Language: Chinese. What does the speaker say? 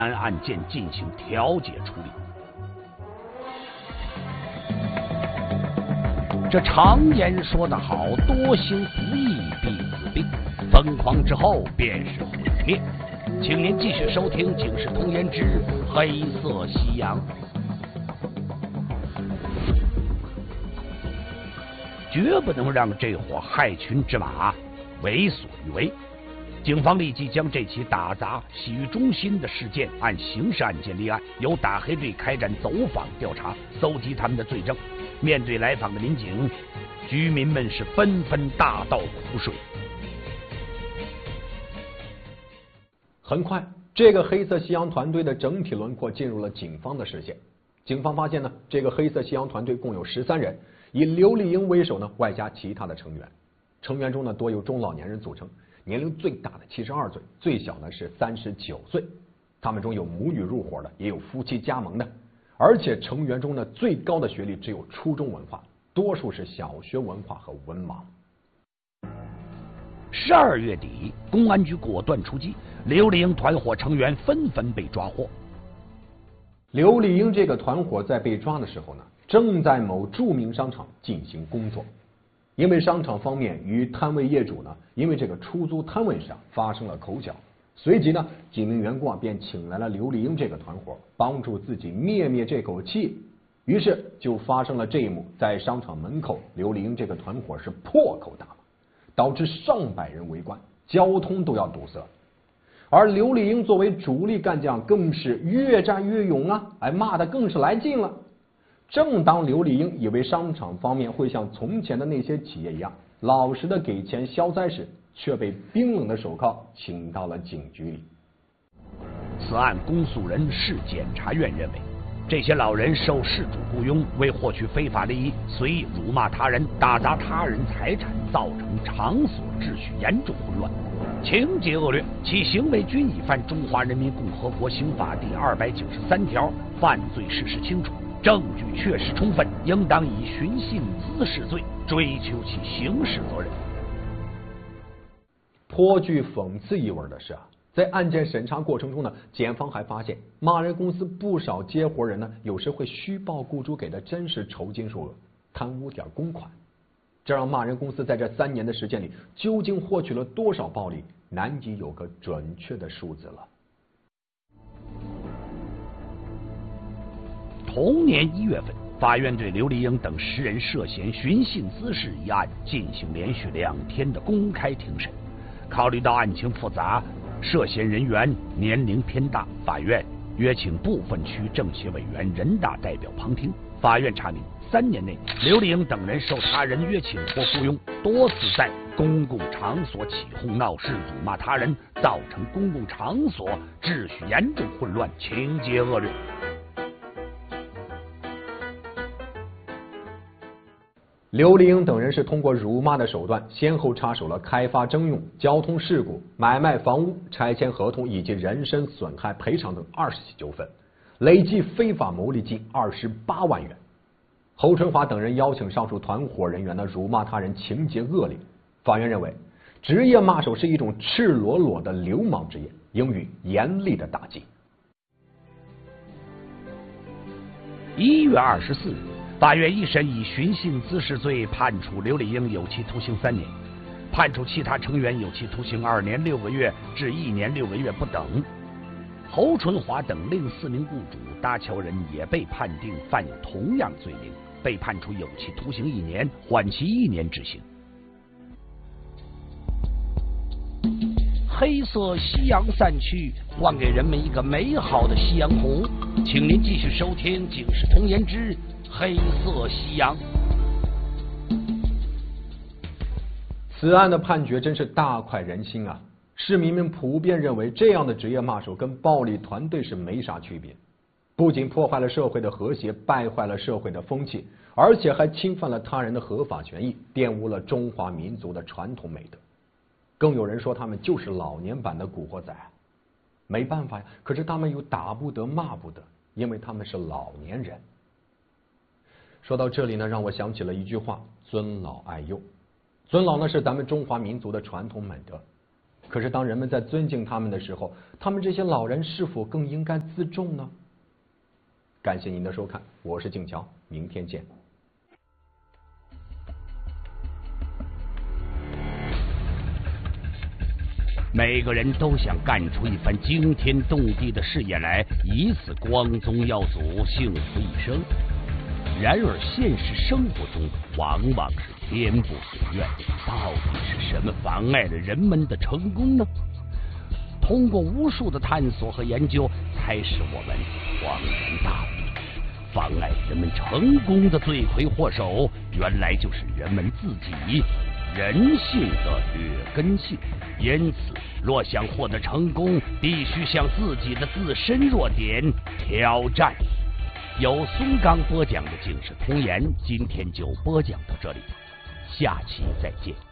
按案件进行调解处理。这常言说得好，多行不义必自毙，疯狂之后便是毁灭。请您继续收听《警世通言之黑色夕阳》。绝不能让这伙害群之马为所欲为。警方立即将这起打砸洗浴中心的事件按刑事案件立案，由打黑队开展走访调查，搜集他们的罪证。面对来访的民警，居民们是纷纷大倒苦水。 很快，这个黑色夕阳团队的整体轮廓进入了警方的视线。警方发现呢，这个黑色夕阳团队共有13人，以刘丽英为首呢，外加其他的成员。成员中呢，多由中老年人组成，年龄最大的72岁，最小呢是39岁。他们中有母女入伙的，也有夫妻加盟的。而且成员中呢，最高的学历只有初中文化，多数是小学文化和文盲。 12月底，公安局果断出击，刘丽英团伙成员纷纷被抓获。 刘丽英这个团伙在被抓的时候呢，正在某著名商场进行工作。因为商场方面与摊位业主呢，因为这个出租摊位上发生了口角，随即呢，几名员工便请来了刘丽英这个团伙，帮助自己灭这口气。于是就发生了这一幕，在商场门口，刘丽英这个团伙是破口大骂，导致上百人围观，交通都要堵塞。而刘丽英作为主力干将，更是越战越勇啊，骂得更是来劲了。正当刘丽英以为商场方面会像从前的那些企业一样，老实的给钱消灾时，却被冰冷的手铐请到了警局里。 此案公诉人市检察院认为，这些老人受事主雇佣，为获取非法利益，随意辱骂他人，打砸他人财产，造成场所秩序严重混乱，情节恶劣，其行为均已犯中华人民共和国刑法第293条，犯罪事实清楚，证据确实充分，应当以寻衅滋事罪追究其刑事责任。 颇具讽刺意味的是啊，在案件审查过程中呢，检方还发现骂人公司不少接活人呢，有时会虚报雇主给的真实酬金数额，贪污点公款。这让骂人公司在这3年的时间里，究竟获取了多少暴利，难以有个准确的数字了。 同年1月份，法院对刘丽英等10人涉嫌寻衅滋事一案进行连续2天的公开庭审。考虑到案情复杂，涉嫌人员年龄偏大，法院约请部分区政协委员、人大代表旁听。法院查明，3年内，刘丽英等人受他人约请或雇佣，多次在公共场所起哄闹事、辱骂他人，造成公共场所秩序严重混乱，情节恶劣。 刘丽英等人是通过辱骂的手段，先后插手了开发征用、交通事故、买卖房屋、拆迁合同以及人身损害赔偿等20起纠纷，累计非法牟利近28万元。侯春华等人邀请上述团伙人员的辱骂他人情节恶劣，法院认为职业骂手是一种赤裸裸的流氓之业，应予严厉的打击。 1月24日。法院一审以寻衅滋事罪判处刘丽英有期徒刑3年，判处其他成员有期徒刑2年6个月至1年6个月不等。侯春华等另4名雇主搭桥人也被判定犯有同样罪名，被判处有期徒刑1年，缓期1年执行。黑色夕阳散去，还给人们一个美好的夕阳红。请您继续收听《警世通言之黑色夕阳》。 此案的判决真是大快人心啊！市民们普遍认为，这样的职业骂手跟暴力团队是没啥区别，不仅破坏了社会的和谐，败坏了社会的风气，而且还侵犯了他人的合法权益，玷污了中华民族的传统美德。更有人说他们就是老年版的古惑仔。没办法呀，可是他们又打不得骂不得，因为他们是老年人。说到这里呢，让我想起了一句话：尊老爱幼。尊老呢是咱们中华民族的传统美德， 可是当人们在尊敬他们的时候，他们这些老人是否更应该自重呢？感谢您的收看，我是静桥，明天见。 每个人都想干出一番惊天动地的事业来，以此光宗耀祖，幸福一生。然而现实生活中往往是天不遂愿，到底是什么妨碍了人们的成功呢？通过无数的探索和研究，才使我们恍然大悟，妨碍人们成功的罪魁祸首，原来就是人们自己人性的劣根性。因此，若想获得成功，必须向自己的自身弱点挑战。由松冈播讲的《警世通言》，今天就播讲到这里，下期再见。